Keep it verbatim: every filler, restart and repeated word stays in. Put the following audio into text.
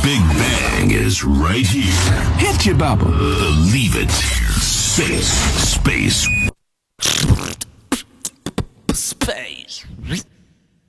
Big Bang is right here. Hit you, Bubba. Believe it. Space. Space